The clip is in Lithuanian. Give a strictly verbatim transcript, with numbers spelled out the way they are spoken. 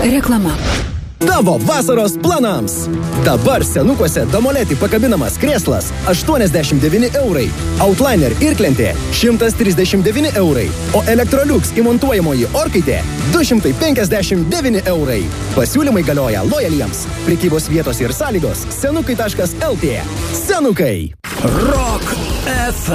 Reklama. Tavo vasaros planams. Dabar senukuose Domoletį pakabinamas krėslas aštuoniasdešimt devyni eurai, Outliner irklentė šimtas trisdešimt devyni eurai, o Electrolux įmontuojamoji orkaitė du šimtai penkiasdešimt devyni eurai. Pasiūlymai galioja lojaliems. Prekybos vietos ir sąlygos senukai taškas lt. Senukai. Rock F